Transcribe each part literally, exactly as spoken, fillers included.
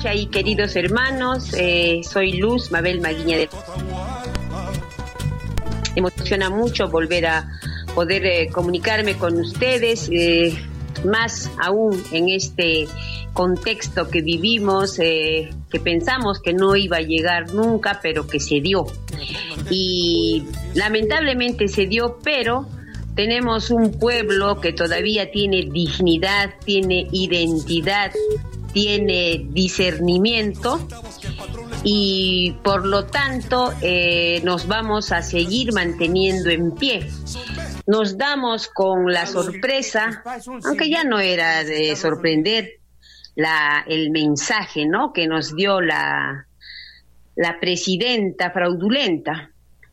noche ahí, queridos hermanos. Eh, soy Luz Mabel Maguiña de... Emociona mucho volver a poder eh, comunicarme con ustedes, eh, más aún en este contexto que vivimos, eh, que pensamos que no iba a llegar nunca, pero que se dio. Y lamentablemente se dio, pero tenemos un pueblo que todavía tiene dignidad, tiene identidad, tiene discernimiento, y por lo tanto eh, nos vamos a seguir manteniendo en pie. Nos damos con la sorpresa, aunque ya no era de sorprender, la, el mensaje, ¿no?, que nos dio la, la presidenta fraudulenta,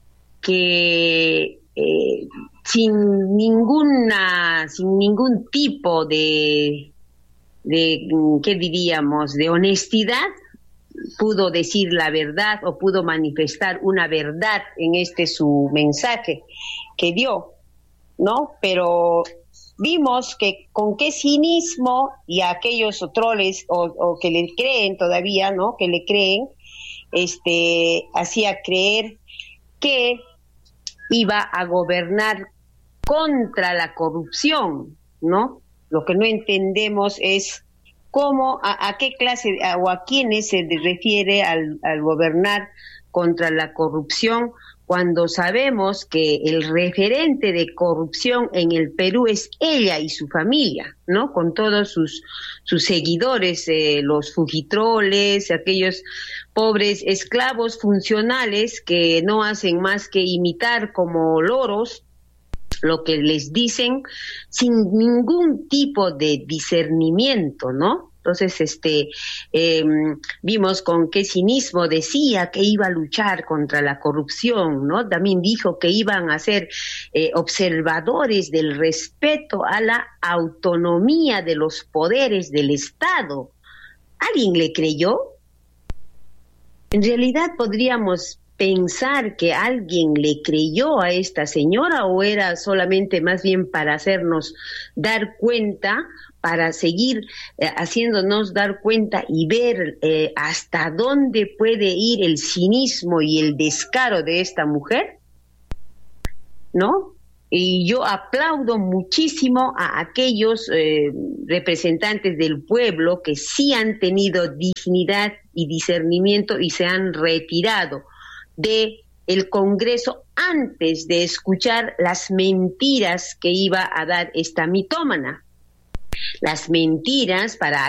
que eh, sin ninguna, sin ningún tipo de, de, ¿qué diríamos?, de honestidad, pudo decir la verdad o pudo manifestar una verdad en este su mensaje que dio, ¿no? Pero vimos que con qué cinismo, y a aquellos troles o, o que le creen todavía, ¿no?, que le creen, este, hacía creer que iba a gobernar contra la corrupción, ¿no? Lo que no entendemos es cómo, a, a qué clase a, o a quiénes se refiere al, al gobernar contra la corrupción, cuando sabemos que el referente de corrupción en el Perú es ella y su familia, ¿no?, con todos sus, sus seguidores, eh, los fujitroles, aquellos pobres esclavos funcionales que no hacen más que imitar como loros lo que les dicen sin ningún tipo de discernimiento, ¿no? Entonces, este, eh, vimos con qué cinismo decía que iba a luchar contra la corrupción, ¿no? También dijo que iban a ser eh, observadores del respeto a la autonomía de los poderes del Estado. ¿Alguien le creyó? En realidad podríamos pensar que alguien le creyó a esta señora, o era solamente más bien para hacernos dar cuenta, para seguir eh, haciéndonos dar cuenta y ver eh, hasta dónde puede ir el cinismo y el descaro de esta mujer, ¿no? Y yo aplaudo muchísimo a aquellos eh, representantes del pueblo que sí han tenido dignidad y discernimiento y se han retirado de el Congreso antes de escuchar las mentiras que iba a dar esta mitómana. Las mentiras para